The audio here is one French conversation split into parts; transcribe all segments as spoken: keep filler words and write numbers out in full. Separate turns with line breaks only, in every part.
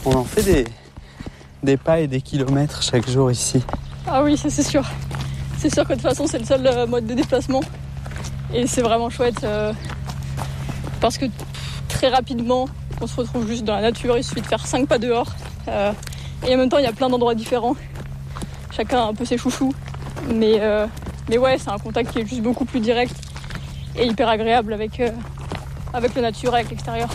On en fait des, des pas et des kilomètres chaque jour ici.
Ah oui, ça c'est sûr. C'est sûr que de toute façon c'est le seul euh, mode de déplacement. Et c'est vraiment chouette euh, parce que très rapidement on se retrouve juste dans la nature. Il suffit de faire cinq pas dehors. Euh, et en même temps il y a plein d'endroits différents. Chacun a un peu ses chouchous. Mais, euh, mais ouais, c'est un contact qui est juste beaucoup plus direct et hyper agréable avec, euh, avec la nature, avec l'extérieur.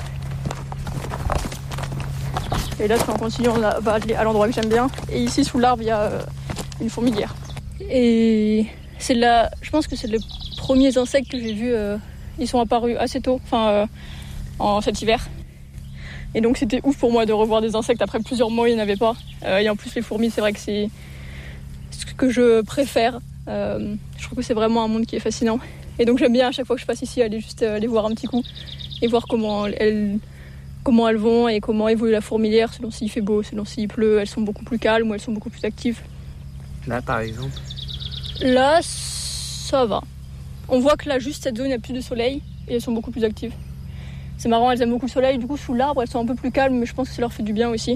Et là, on continue, on va aller à l'endroit que j'aime bien. Et ici, sous l'arbre, il y a euh, une fourmilière. Et c'est là, je pense que c'est les premiers insectes que j'ai vus. Euh, ils sont apparus assez tôt, enfin, euh, en cet hiver. Et donc, c'était ouf pour moi de revoir des insectes. Après plusieurs mois, il n'y en avait pas. Euh, et en plus, les fourmis, c'est vrai que c'est ce que je préfère. Euh, je trouve que c'est vraiment un monde qui est fascinant. Et donc, j'aime bien à chaque fois que je passe ici aller juste euh, les voir un petit coup et voir comment elles. comment elles vont et comment évolue la fourmilière selon s'il fait beau, selon s'il pleut. Elles sont beaucoup plus calmes ou elles sont beaucoup plus actives.
Là, par exemple?
Là, ça va. On voit que là, juste cette zone, il n'y a plus de soleil et elles sont beaucoup plus actives. C'est marrant, elles aiment beaucoup le soleil. Du coup, sous l'arbre, elles sont un peu plus calmes, mais je pense que ça leur fait du bien aussi.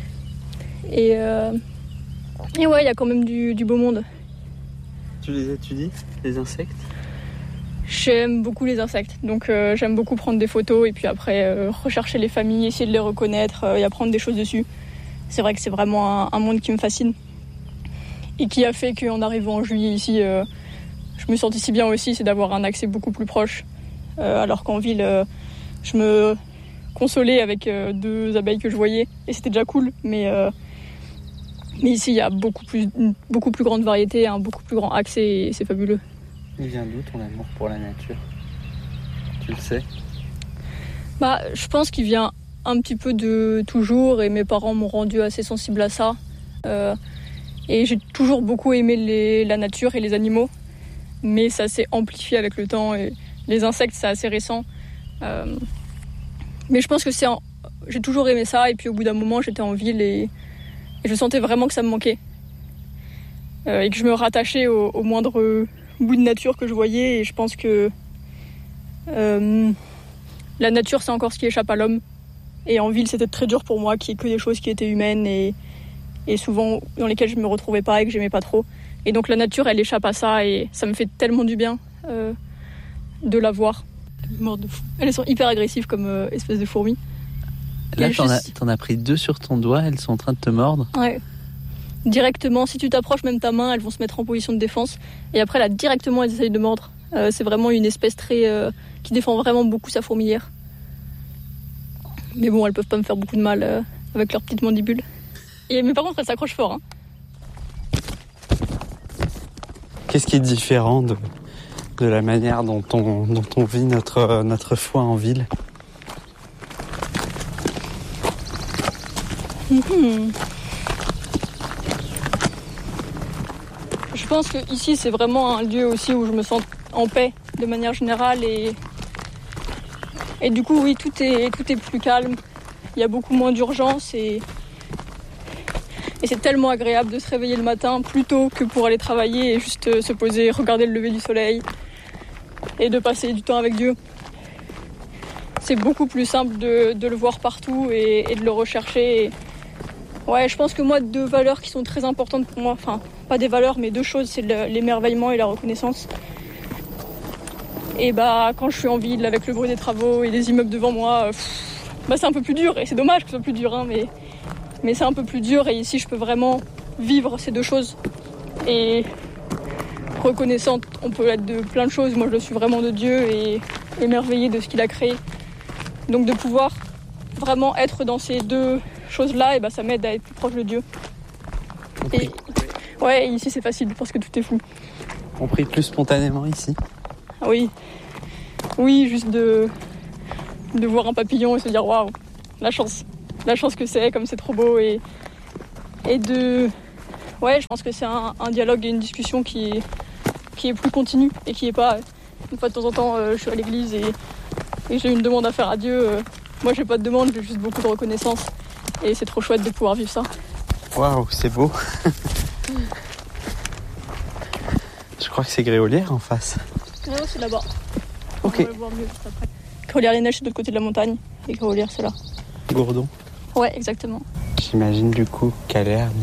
Et, euh... et ouais, il y a quand même du, du beau monde.
Tu les étudies, les insectes?
J'aime beaucoup les insectes, donc euh, j'aime beaucoup prendre des photos et puis après euh, rechercher les familles, essayer de les reconnaître euh, et apprendre des choses dessus. C'est vrai que c'est vraiment un, un monde qui me fascine et qui a fait qu'en arrivant en juillet ici, euh, je me sentais si bien aussi, c'est d'avoir un accès beaucoup plus proche. Euh, alors qu'en ville, euh, je me consolais avec euh, deux abeilles que je voyais et c'était déjà cool, mais, euh, mais ici il y a beaucoup plus, une beaucoup plus grande variété, un beaucoup plus grand accès et c'est fabuleux.
Il vient d'où ton amour pour la nature? Tu le sais?
Bah, je pense qu'il vient un petit peu de toujours et mes parents m'ont rendu assez sensible à ça. Euh, et j'ai toujours beaucoup aimé les, la nature et les animaux, mais ça s'est amplifié avec le temps et les insectes c'est assez récent. Euh, mais je pense que c'est en... j'ai toujours aimé ça et puis au bout d'un moment j'étais en ville et, et je sentais vraiment que ça me manquait. Euh, et que je me rattachais au, au moindre bout de nature que je voyais et je pense que euh, la nature c'est encore ce qui échappe à l'homme et en ville c'était très dur pour moi qu'il y ait que des choses qui étaient humaines et, et souvent dans lesquelles je me retrouvais pas et que j'aimais pas trop et donc la nature elle échappe à ça et ça me fait tellement du bien euh, de la voir. Morte de fou. Elles sont hyper agressives comme euh, espèce de fourmis.
Là t'en,
juste...
as, t'en as pris deux sur ton doigt, elles sont en train de te mordre.
Ouais. Directement, si tu t'approches même ta main, elles vont se mettre en position de défense. Et après, là, directement, elles essayent de mordre. Euh, c'est vraiment une espèce très euh, qui défend vraiment beaucoup sa fourmilière. Mais bon, elles peuvent pas me faire beaucoup de mal euh, avec leurs petites mandibules. Et, mais par contre, elles s'accrochent fort. Hein.
Qu'est-ce qui est différent de, de la manière dont on, dont on vit notre, notre foi en ville?
Mmh. Je pense que ici c'est vraiment un lieu aussi où je me sens en paix de manière générale et et du coup oui tout est tout est plus calme. Il y a beaucoup moins d'urgence et et c'est tellement agréable de se réveiller le matin plus tôt que pour aller travailler et juste se poser, regarder le lever du soleil et de passer du temps avec Dieu. C'est beaucoup plus simple de, de le voir partout et, et de le rechercher. Et ouais, je pense que moi, deux valeurs qui sont très importantes pour moi, enfin, pas des valeurs, mais deux choses, c'est le, l'émerveillement et la reconnaissance. Et bah, quand je suis en ville, avec le bruit des travaux et des immeubles devant moi, pff, bah, c'est un peu plus dur. Et c'est dommage que ce soit plus dur, hein, mais, mais c'est un peu plus dur. Et ici, je peux vraiment vivre ces deux choses. Et reconnaissante, on peut être de plein de choses. Moi, je le suis vraiment de Dieu et émerveillée de ce qu'il a créé. Donc, de pouvoir vraiment être dans ces deux choses-là, et bah, ça m'aide à être plus proche de Dieu. Et ouais, ici c'est facile parce que tout est flou.
On prie plus spontanément ici?
Oui, oui, juste de de voir un papillon et se dire waouh, la chance, la chance que c'est, comme c'est trop beau et et de ouais, je pense que c'est un, un dialogue et une discussion qui est qui est plus continue et qui est pas une fois de temps en temps euh, je suis à l'église et, et j'ai une demande à faire à Dieu. Euh, moi j'ai pas de demande, j'ai juste beaucoup de reconnaissance. Et c'est trop chouette de pouvoir vivre ça. Waouh,
c'est beau. Je crois que c'est Gréolière en face.
Non, c'est là-bas.
Ok.
On va le voir mieux juste après. Gréolière les Neiges, c'est de l'autre côté de la montagne. Et Gréolière, c'est là.
Gourdon.
Ouais, exactement.
J'imagine du coup Calerne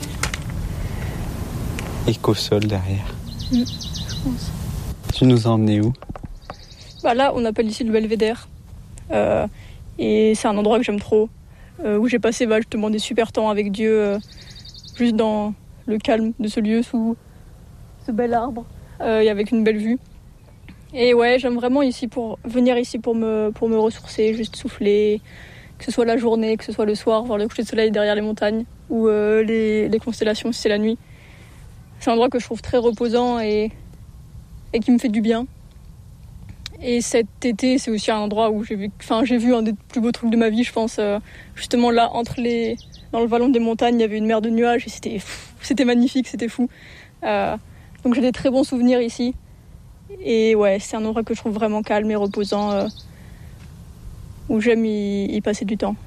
et, et Cossol derrière.
Mmh, je pense.
Tu nous as emmenés où?
Bah là, on appelle ici le Belvédère. Euh, et c'est un endroit que j'aime trop, euh, où j'ai passé bah, justement des super temps avec Dieu, euh, juste dans le calme de ce lieu, sous ce bel arbre, euh, et avec une belle vue. Et ouais, j'aime vraiment ici pour venir ici pour me, pour me ressourcer, juste souffler, que ce soit la journée, que ce soit le soir, voir le coucher de soleil derrière les montagnes, ou euh, les, les constellations si c'est la nuit. C'est un endroit que je trouve très reposant et, et qui me fait du bien. Et cet été, c'est aussi un endroit où j'ai vu, enfin, j'ai vu un des plus beaux trucs de ma vie, je pense. Euh, justement là, entre les, dans le vallon des montagnes, il y avait une mer de nuages et c'était, c'était magnifique, c'était fou. Euh, donc j'ai des très bons souvenirs ici. Et ouais, c'est un endroit que je trouve vraiment calme et reposant, euh, où j'aime y, y passer du temps.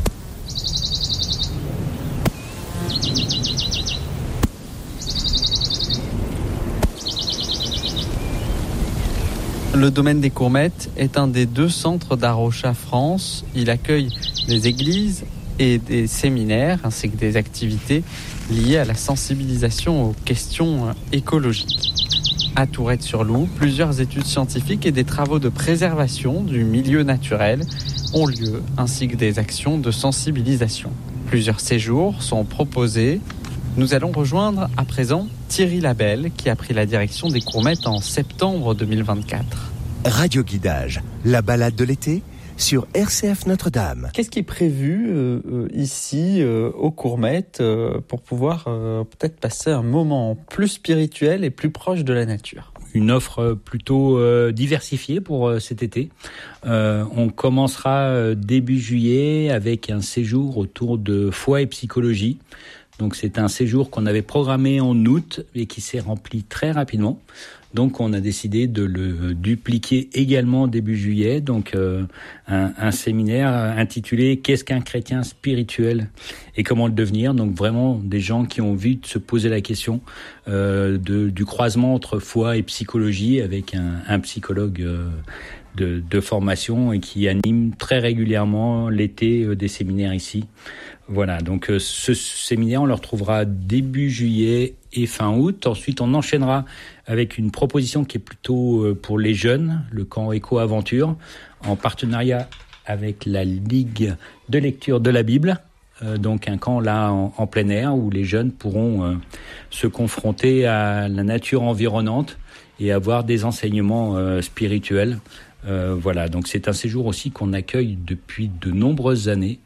Le domaine des Courmettes est un des deux centres d'Arocha France. Il accueille des églises et des séminaires ainsi que des activités liées à la sensibilisation aux questions écologiques. À Tourette-sur-Loup, plusieurs études scientifiques et des travaux de préservation du milieu naturel ont lieu, ainsi que des actions de sensibilisation. Plusieurs séjours sont proposés. Nous allons rejoindre à présent Thierry Labelle, qui a pris la direction des Courmettes en septembre deux mille vingt-quatre.
Radio Guidage, la balade de l'été sur R C F Notre-Dame.
Qu'est-ce qui est prévu euh, euh, ici, euh, aux Courmettes, euh, pour pouvoir euh, peut-être passer un moment plus spirituel et plus proche de la nature?
Une offre plutôt euh, diversifiée pour euh, cet été. Euh, on commencera euh, début juillet avec un séjour autour de foi et psychologie. Donc c'est un séjour qu'on avait programmé en août et qui s'est rempli très rapidement. Donc on a décidé de le dupliquer également début juillet. Donc euh, un, un séminaire intitulé « Qu'est-ce qu'un chrétien spirituel et comment le devenir ?» Donc vraiment des gens qui ont envie de se poser la question euh, de, du croisement entre foi et psychologie avec un, un psychologue euh, de, de formation et qui anime très régulièrement l'été euh, des séminaires ici. Voilà, donc euh, ce séminaire, on le retrouvera début juillet et fin août. Ensuite, on enchaînera avec une proposition qui est plutôt euh, pour les jeunes, le camp Éco-Aventure, en partenariat avec la Ligue de lecture de la Bible. Euh, donc un camp là en, en plein air où les jeunes pourront euh, se confronter à la nature environnante et avoir des enseignements euh, spirituels. Euh, voilà, donc c'est un séjour aussi qu'on accueille depuis de nombreuses années,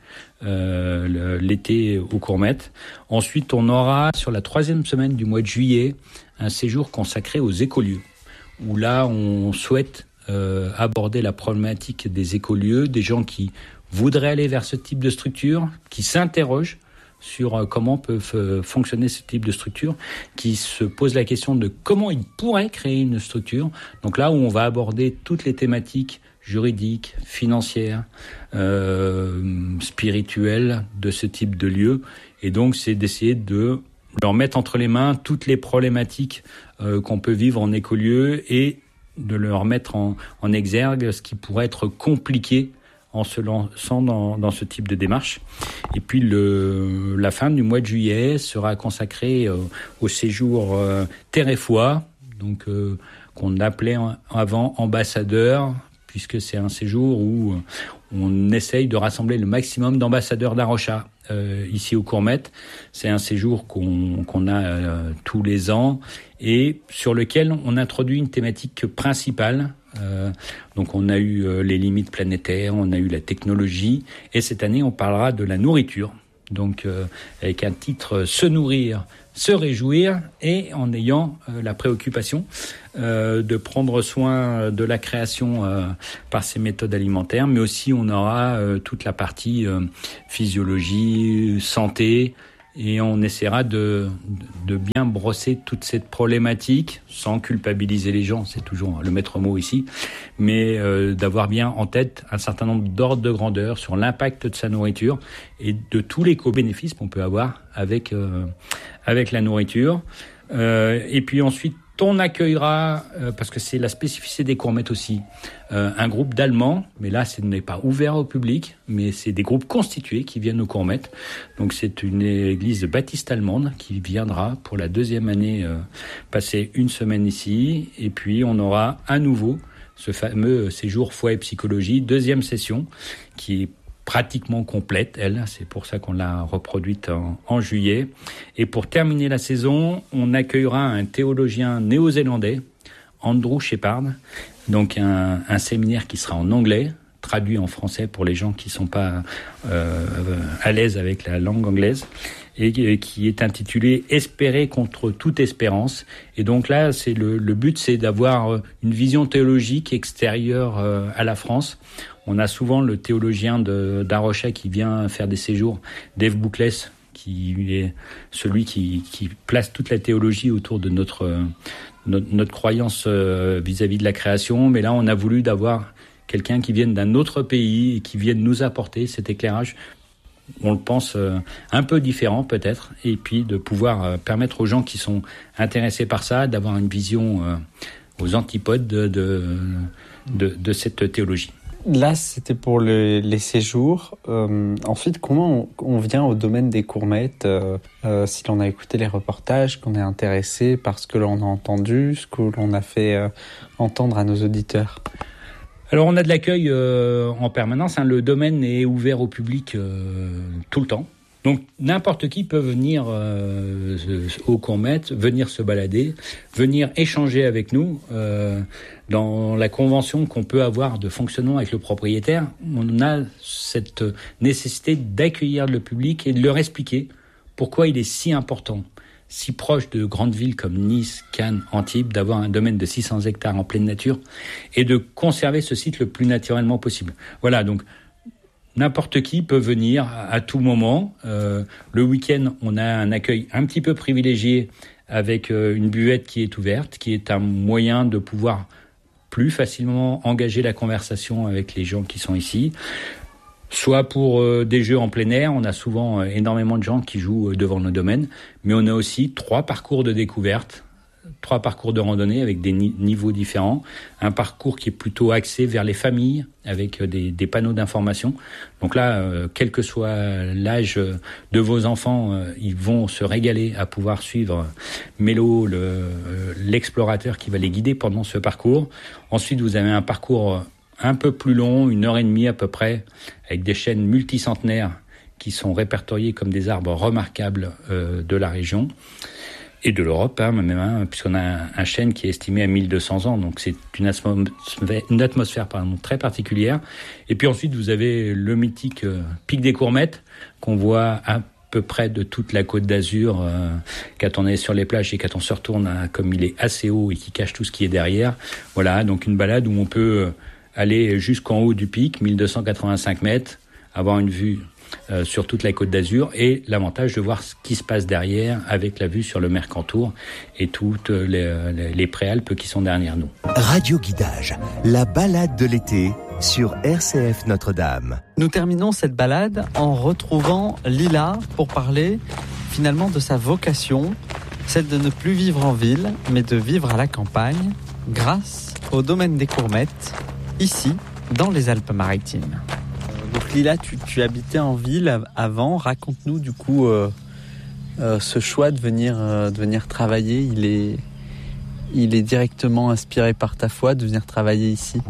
euh, le, l'été aux Courmettes. Ensuite, on aura sur la troisième semaine du mois de juillet un séjour consacré aux écolieux, où là on souhaite euh, aborder la problématique des écolieux, des gens qui voudraient aller vers ce type de structure, qui s'interrogent sur comment peuvent fonctionner ce type de structure, qui se pose la question de comment ils pourraient créer une structure. Donc là où on va aborder toutes les thématiques juridiques, financières, euh, spirituelles de ce type de lieu. Et donc c'est d'essayer de leur mettre entre les mains toutes les problématiques euh, qu'on peut vivre en écolieu et de leur mettre en, en exergue ce qui pourrait être compliqué en se lançant dans, dans ce type de démarche. Et puis le, la fin du mois de juillet sera consacrée euh, au séjour euh, Terre et Foi, donc euh, qu'on appelait avant ambassadeur, puisque c'est un séjour où on essaye de rassembler le maximum d'ambassadeurs d'Arocha euh, ici aux Courmettes. C'est un séjour qu'on, qu'on a euh, tous les ans et sur lequel on introduit une thématique principale. Euh, donc on a eu euh, les limites planétaires, on a eu la technologie et cette année on parlera de la nourriture. Donc euh, avec un titre « Se nourrir, se réjouir » et en ayant euh, la préoccupation euh, de prendre soin de la création euh, par ces méthodes alimentaires, mais aussi on aura euh, toute la partie euh, physiologie, santé, et on essaiera de, de bien brosser toute cette problématique sans culpabiliser les gens, c'est toujours le maître mot ici, mais euh, d'avoir bien en tête un certain nombre d'ordres de grandeur sur l'impact de sa nourriture et de tous les co-bénéfices qu'on peut avoir avec, euh, avec la nourriture. Euh, et puis ensuite, on accueillera, euh, parce que c'est la spécificité des courmettes aussi, euh, un groupe d'Allemands, mais là ce n'est pas ouvert au public, mais c'est des groupes constitués qui viennent aux courmettes. Donc c'est une église baptiste allemande qui viendra pour la deuxième année euh, passer une semaine ici, et puis on aura à nouveau ce fameux séjour foi et psychologie, deuxième session, qui est pratiquement complète, elle, c'est pour ça qu'on l'a reproduite en, en juillet. Et pour terminer la saison, on accueillera un théologien néo-zélandais, Andrew Shepard, donc un, un séminaire qui sera en anglais, traduit en français pour les gens qui ne sont pas euh, à l'aise avec la langue anglaise, et qui est intitulé « Espérer contre toute espérance ». Et donc là, c'est le, le but, c'est d'avoir une vision théologique extérieure à la France. On a souvent le théologien de, d'Arrocha qui vient faire des séjours, Dave Bouclès, qui est celui qui, qui place toute la théologie autour de notre, notre, notre croyance vis-à-vis de la création. Mais là, on a voulu d'avoir quelqu'un qui vienne d'un autre pays et qui vienne nous apporter cet éclairage, on le pense euh, un peu différent peut-être, et puis de pouvoir euh, permettre aux gens qui sont intéressés par ça d'avoir une vision euh, aux antipodes de, de, de, de cette théologie.
Là, c'était pour le, les séjours. Euh, ensuite, comment on, on vient au domaine des courmettes euh, euh, si l'on a écouté les reportages, qu'on est intéressé par ce que l'on a entendu, ce que l'on a fait euh, entendre à nos auditeurs?
Alors, on a de l'accueil euh, en permanence. Hein. Le domaine est ouvert au public euh, tout le temps. Donc, n'importe qui peut venir euh, aux courmettes, venir se balader, venir échanger avec nous. Euh, dans la convention qu'on peut avoir de fonctionnement avec le propriétaire, on a cette nécessité d'accueillir le public et de leur expliquer pourquoi il est si important, si proche de grandes villes comme Nice, Cannes, Antibes, d'avoir un domaine de six cents hectares en pleine nature et de conserver ce site le plus naturellement possible. Voilà, donc n'importe qui peut venir à tout moment. Euh, le week-end, on a un accueil un petit peu privilégié avec euh, une buvette qui est ouverte, qui est un moyen de pouvoir plus facilement engager la conversation avec les gens qui sont ici. Soit pour euh, des jeux en plein air, on a souvent euh, énormément de gens qui jouent euh, devant nos domaines, mais on a aussi trois parcours de découverte, trois parcours de randonnée avec des ni- niveaux différents, un parcours qui est plutôt axé vers les familles avec euh, des, des panneaux d'information. Donc là, euh, quel que soit l'âge euh, de vos enfants, euh, ils vont se régaler à pouvoir suivre Mélo, le, euh, l'explorateur qui va les guider pendant ce parcours. Ensuite, vous avez un parcours euh, un peu plus long, une heure et demie à peu près, avec des chênes multicentenaires qui sont répertoriés comme des arbres remarquables euh, de la région et de l'Europe, hein, même, hein, puisqu'on a un, un chêne qui est estimé à mille deux cents ans, donc c'est une atmosphère, une atmosphère pardon, très particulière. Et puis ensuite, vous avez le mythique euh, pic des Courmettes, qu'on voit à peu près de toute la Côte d'Azur, euh, quand on est sur les plages et quand on se retourne, hein, comme il est assez haut et qui cache tout ce qui est derrière. Voilà, donc une balade où on peut euh, aller jusqu'en haut du pic, mille deux cent quatre-vingt-cinq mètres, avoir une vue euh, sur toute la Côte d'Azur et l'avantage de voir ce qui se passe derrière avec la vue sur le Mercantour et toutes les, les, les préalpes qui sont derrière nous.
Radio Guidage, la balade de l'été sur R C F Notre-Dame.
Nous terminons cette balade en retrouvant Lila pour parler finalement de sa vocation, celle de ne plus vivre en ville, mais de vivre à la campagne, grâce au domaine des Courmettes, ici, dans les Alpes-Maritimes. Donc Lila, tu, tu habitais en ville avant. Raconte-nous du coup euh, euh, ce choix de venir, euh, de venir travailler. Il est, il est directement inspiré par ta foi de venir travailler ici.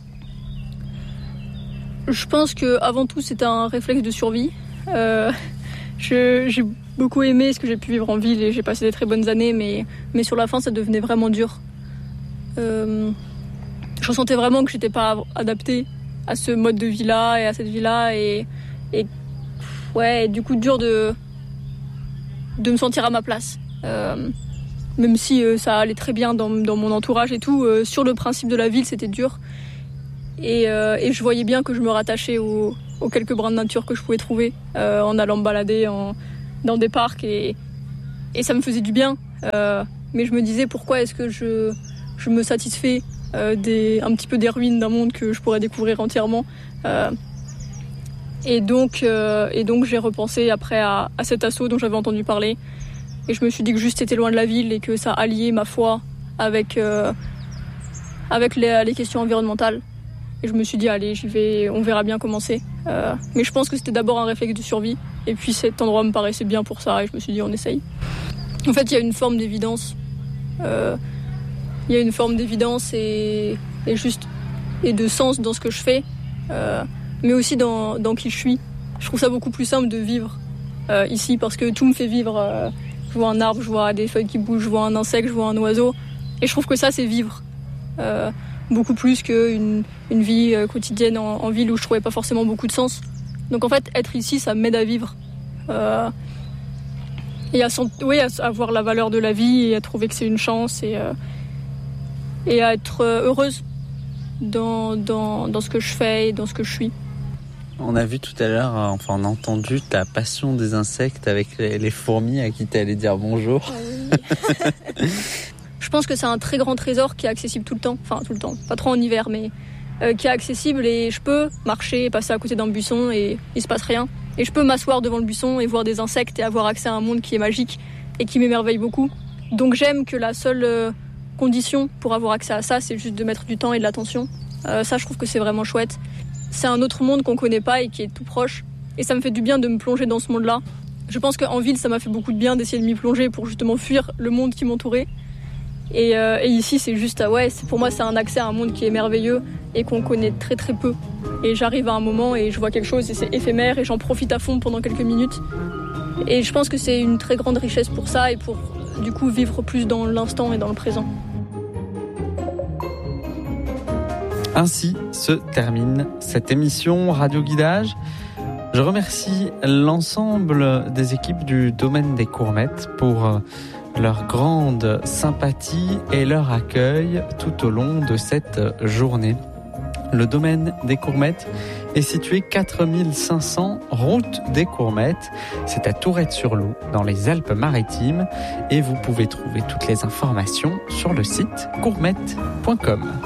Je pense qu'avant tout, c'était un réflexe de survie. Euh, je, j'ai beaucoup aimé ce que j'ai pu vivre en ville et j'ai passé des très bonnes années, mais, mais sur la fin, ça devenait vraiment dur. Euh, je ressentais vraiment que je n'étais pas adaptée à ce mode de vie-là et à cette vie-là. Et, et ouais, du coup, dur de, de me sentir à ma place. Euh, même si euh, ça allait très bien dans, dans mon entourage et tout, euh, sur le principe de la ville, c'était dur. Et, euh, et je voyais bien que je me rattachais aux, aux quelques brins de nature que je pouvais trouver euh, en allant me balader en, dans des parcs. Et, et ça me faisait du bien. Euh, mais je me disais, pourquoi est-ce que je, je me satisfais euh, des, un petit peu des ruines d'un monde que je pourrais découvrir entièrement. Euh, et, donc, euh, et donc j'ai repensé après à, à cet assaut dont j'avais entendu parler. Et je me suis dit que juste c'était loin de la ville et que ça alliait ma foi avec, euh, avec les, les questions environnementales. Et je me suis dit, allez, j'y vais, on verra bien comment c'est. Euh, mais je pense que c'était d'abord un réflexe de survie. Et puis cet endroit me paraissait bien pour ça et je me suis dit, on essaye. En fait, il y a une forme d'évidence. Euh, il y a une forme d'évidence et, et, juste, et de sens dans ce que je fais, euh, mais aussi dans, dans qui je suis. Je trouve ça beaucoup plus simple de vivre euh, ici parce que tout me fait vivre. Euh, je vois un arbre, je vois des feuilles qui bougent, je vois un insecte, je vois un oiseau. Et je trouve que ça, c'est vivre. Euh, beaucoup plus qu'une une vie quotidienne en, en ville où je trouvais pas forcément beaucoup de sens. Donc en fait, être ici, ça m'aide à vivre. Euh, et à, oui, à, à voir la valeur de la vie et à trouver que c'est une chance et, euh, et à être heureuse dans, dans, dans ce que je fais et dans ce que je suis.
On a vu tout à l'heure, enfin on a entendu ta passion des insectes avec les, les fourmis à qui tu allais dire bonjour.
Ah oui. Je pense que c'est un très grand trésor qui est accessible tout le temps, enfin tout le temps, pas trop en hiver, mais euh, qui est accessible et je peux marcher, passer à côté d'un buisson et il se passe rien. Et je peux m'asseoir devant le buisson et voir des insectes et avoir accès à un monde qui est magique et qui m'émerveille beaucoup. Donc j'aime que la seule euh, condition pour avoir accès à ça, c'est juste de mettre du temps et de l'attention. Euh, ça, je trouve que c'est vraiment chouette. C'est un autre monde qu'on connaît pas et qui est tout proche. Et ça me fait du bien de me plonger dans ce monde-là. Je pense qu'en ville, ça m'a fait beaucoup de bien d'essayer de m'y plonger pour justement fuir le monde qui m'entourait. Et, euh, et ici, c'est juste, ah ouais, c'est, pour moi, c'est un accès à un monde qui est merveilleux et qu'on connaît très très peu. Et j'arrive à un moment et je vois quelque chose et c'est éphémère et j'en profite à fond pendant quelques minutes. Et je pense que c'est une très grande richesse pour ça et pour, du coup, vivre plus dans l'instant et dans le présent.
Ainsi se termine cette émission Radio Guidage. Je remercie l'ensemble des équipes du domaine des Courmettes pour leur grande sympathie et leur accueil tout au long de cette journée. Le domaine des Courmettes est situé quatre mille cinq cents route des Courmettes. C'est à Tourette-sur-Loup, dans les Alpes-Maritimes. Et vous pouvez trouver toutes les informations sur le site courmettes point com.